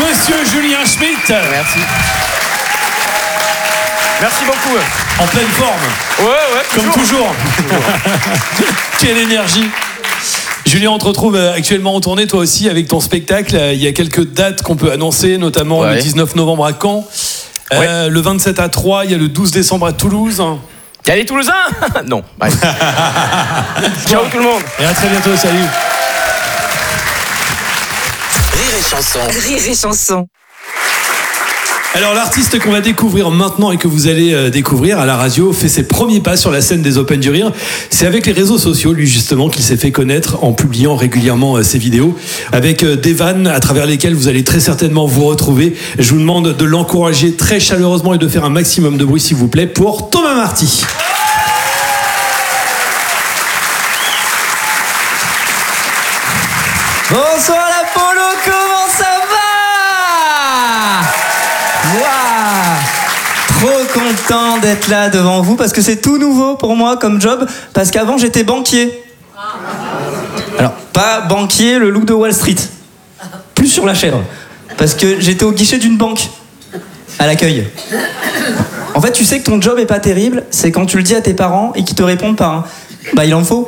Monsieur Julien Schmitt. Merci. Merci beaucoup. En pleine forme. Ouais, comme toujours. Quelle énergie. Julien, on te retrouve actuellement en tournée, toi aussi, avec ton spectacle. Il y a quelques dates qu'on peut annoncer, notamment le 19 novembre à Caen, le 27 à Troyes, il y a le 12 décembre à Toulouse. Il y a les Toulousains? Non. Ciao tout le monde. Et à très bientôt, salut. Rire et chanson. Rire et chanson. Alors l'artiste qu'on va découvrir maintenant et que vous allez découvrir à la radio fait ses premiers pas sur la scène des Open du Rire. C'est avec les réseaux sociaux, lui justement, qu'il s'est fait connaître en publiant régulièrement ses vidéos avec des vannes à travers lesquelles vous allez très certainement vous retrouver. Je vous demande de l'encourager très chaleureusement et de faire un maximum de bruit s'il vous plaît pour Thomas Marty. Bonsoir l'Apollo, comment ça va? Waouh! Trop content d'être là devant vous parce que c'est tout nouveau pour moi comme job, parce qu'avant j'étais banquier. Alors, pas banquier, le loup de Wall Street. Plus sur la chèvre. Parce que j'étais au guichet d'une banque, à l'accueil. En fait, tu sais que ton job est pas terrible, c'est quand tu le dis à tes parents et qu'ils te répondent par un « bah il en faut ».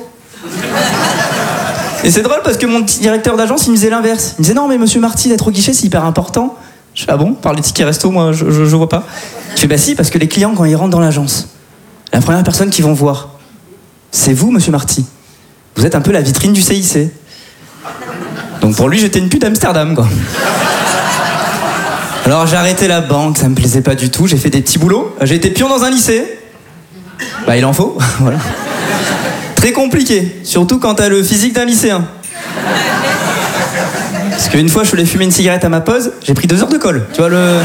Et c'est drôle parce que mon directeur d'agence, il me disait l'inverse. Il me disait non mais monsieur Marty, d'être au guichet c'est hyper important. Je fais ah bon, par les tickets resto, moi je vois pas. Je fais bah si, parce que les clients quand ils rentrent dans l'agence, la première personne qu'ils vont voir, c'est vous monsieur Marty. Vous êtes un peu la vitrine du CIC. Donc pour lui j'étais une pute d'Amsterdam quoi. Alors j'ai arrêté la banque, ça me plaisait pas du tout, j'ai fait des petits boulots. J'ai été pion dans un lycée. Bah il en faut, voilà. Très compliqué, surtout quand t'as le physique d'un lycéen. Parce qu'une fois, je suis allé fumer une cigarette à ma pause, j'ai pris 2 heures de colle. Tu vois le...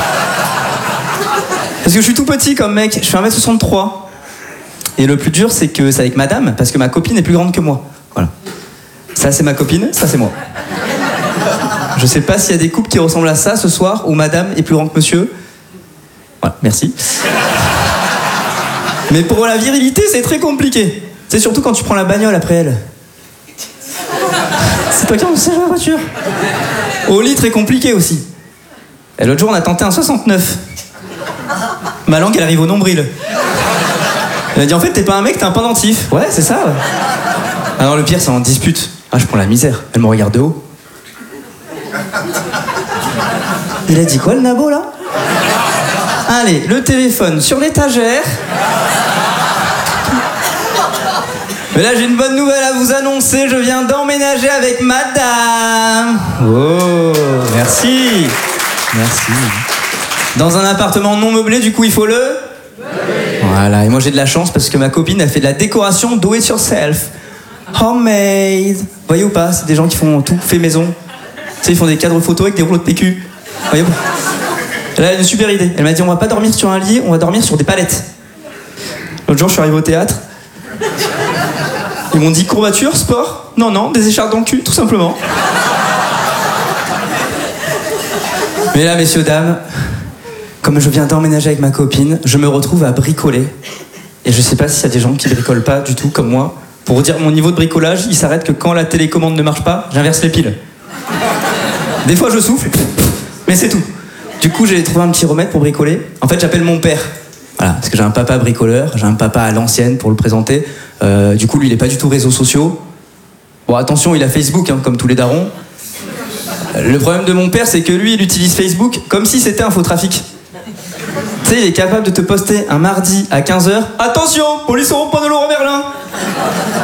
Parce que je suis tout petit comme mec, je fais 1m63. Et le plus dur, c'est que c'est avec madame, parce que ma copine est plus grande que moi. Voilà. Ça, c'est ma copine, ça, c'est moi. Je sais pas s'il y a des couples qui ressemblent à ça ce soir, où madame est plus grande que monsieur. Voilà, merci. Mais pour la virilité, c'est très compliqué. C'est surtout quand tu prends la bagnole après elle. C'est toi qui en sais la voiture. Au lit, très compliqué aussi. Et l'autre jour, on a tenté un 69. Ma langue, elle arrive au nombril. Elle a dit, en fait, t'es pas un mec, t'es un pendentif. Ouais, c'est ça. Ouais. Ah non, le pire, c'est en dispute. Ah, je prends la misère. Elle me regarde de haut. Il a dit quoi, le nabo, là? Allez, le téléphone sur l'étagère. Mais là, j'ai une bonne nouvelle à vous annoncer. Je viens d'emménager avec madame. Oh, merci. Merci. Dans un appartement non meublé, du coup, il faut le... Voilà, et moi, j'ai de la chance parce que ma copine a fait de la décoration do it yourself. Homemade. Voyez ou pas, c'est des gens qui font tout fait maison. Tu sais, ils font des cadres photos avec des rouleaux de PQ. Voyez ou pas? Elle a une super idée. Elle m'a dit, on va pas dormir sur un lit, on va dormir sur des palettes. L'autre jour, je suis arrivé au théâtre. Ils m'ont dit courbature, sport? Non, non, des écharpes dans le cul, tout simplement. Mais là, messieurs, dames, comme je viens d'emménager avec ma copine, je me retrouve à bricoler. Et je sais pas s'il y a des gens qui bricolent pas du tout, comme moi. Pour vous dire, mon niveau de bricolage, il s'arrête que quand la télécommande ne marche pas, j'inverse les piles. Des fois, je souffle, mais c'est tout. Du coup, j'ai trouvé un petit remède pour bricoler. En fait, j'appelle mon père. Voilà, parce que j'ai un papa bricoleur, j'ai un papa à l'ancienne pour le présenter. Du coup, lui, il est pas du tout réseaux sociaux. Bon, attention, il a Facebook, hein, comme tous les darons. Le problème de mon père, c'est que lui, il utilise Facebook comme si c'était un faux trafic. Tu sais, il est capable de te poster un mardi à 15h. Attention, police au rond-point de Laurent Merlin.